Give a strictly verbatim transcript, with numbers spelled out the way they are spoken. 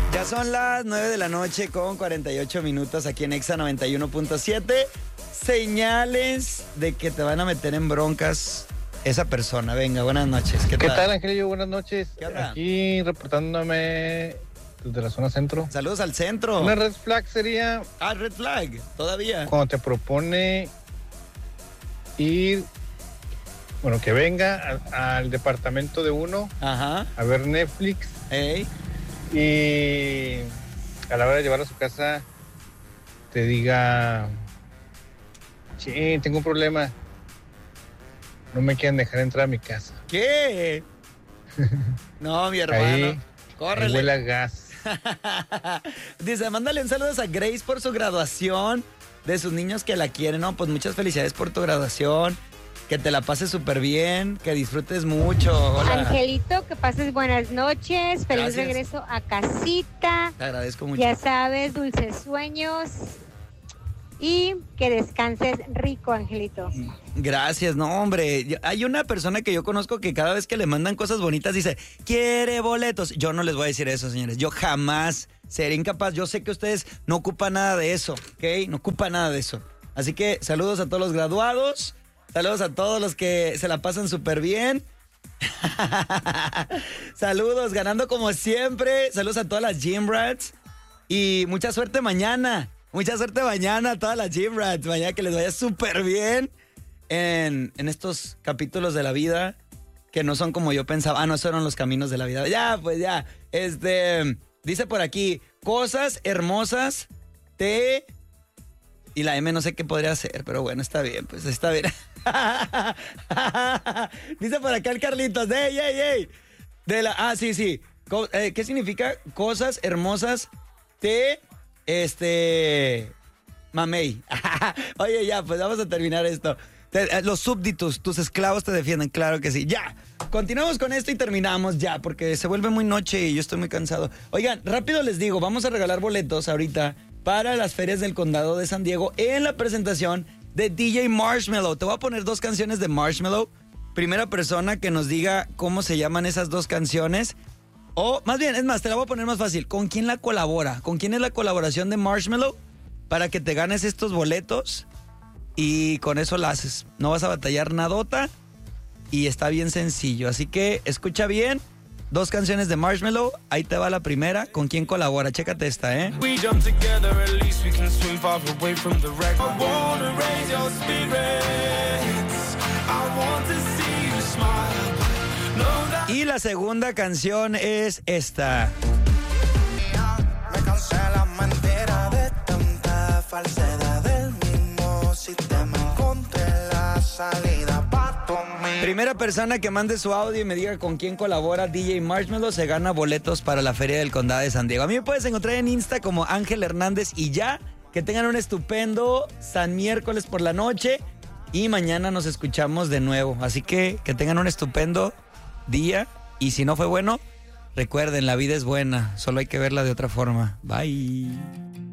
Ya son las nueve de la noche con cuarenta y ocho minutos aquí en Exa noventa y uno punto siete. Señales de que te van a meter en broncas esa persona. Venga, buenas noches. ¿Qué, ¿Qué tal? tal, Angelillo? Buenas noches. ¿Qué onda? Aquí reportándome desde la zona centro. Saludos al centro. Una red flag sería Ah, red flag, todavía. cuando te propone ir, bueno, que venga a- al departamento de uno Ajá. a ver Netflix Ey. y a la hora de llevarlo a su casa te diga, sí, tengo un problema, no me quieren dejar entrar a mi casa. ¿Qué? No, mi hermano. Ahí, ahí Córrele. huele a gas. Dice, mándale un saludo a Grace por su graduación, de sus niños que la quieren. No, pues muchas felicidades por tu graduación. Que te la pases súper bien, que disfrutes mucho. Hola. Angelito, que pases buenas noches, feliz Gracias. regreso a casita, Te agradezco mucho. ya sabes, dulces sueños y que descanses rico, Angelito. Gracias, no, hombre. Yo- Hay una persona que yo conozco que cada vez que le mandan cosas bonitas dice, quiere boletos. Yo no les voy a decir eso, señores. Yo jamás seré incapaz. Yo sé que ustedes no ocupan nada de eso, ¿ok? No ocupan nada de eso. Así que saludos a todos los graduados. Saludos a todos los que se la pasan súper bien. Saludos, ganando como siempre. Saludos a todas las Gym Rats. Y mucha suerte mañana. Mucha suerte mañana a todas las Gym Rats. Mañana que les vaya súper bien en, en estos capítulos de la vida que no son como yo pensaba. Ah, no, esos eran los caminos de la vida. Ya, pues ya. Este, dice por aquí, cosas hermosas te... Y la M no sé qué podría hacer, pero bueno, está bien, pues está bien. Dice por acá el Carlitos, ¡ey, ey, ey! De la, ah, sí, sí. Co- eh, ¿Qué significa cosas hermosas te, este, mamey? Oye, ya, pues vamos a terminar esto. Te- eh, los súbditos, tus esclavos te defienden, claro que sí. Ya, continuamos con esto y terminamos ya, porque se vuelve muy noche y yo estoy muy cansado. Oigan, rápido les digo, vamos a regalar boletos ahorita para las ferias del condado de San Diego en la presentación de D J Marshmello. Te voy a poner dos canciones de Marshmello. Primera persona que nos diga cómo se llaman esas dos canciones. O, más bien, es más, te la voy a poner más fácil. ¿Con quién la colabora? ¿Con quién es la colaboración de Marshmello? Para que te ganes estos boletos y con eso la haces. No vas a batallar nadota y está bien sencillo. Así que escucha bien. Dos canciones de Marshmello, ahí te va la primera. ¿Con quién colabora? Chécate esta, ¿eh? We jump together, at least we can swim far away from the wreck. I wanna raise your spirits. I want to see you smile. Know that Y la segunda canción es esta. Me cansé la mentira de tanta falsedad del mismo sistema. Encontré la salida para tu mí. Primera persona que mande su audio y me diga con quién colabora D J Marshmello se gana boletos para la Feria del Condado de San Diego. A mí me puedes encontrar en Insta como Ángel Hernández y ya. Que tengan un estupendo San Miércoles por la noche y mañana nos escuchamos de nuevo. Así que que tengan un estupendo día y si no fue bueno, recuerden, la vida es buena, solo hay que verla de otra forma. Bye.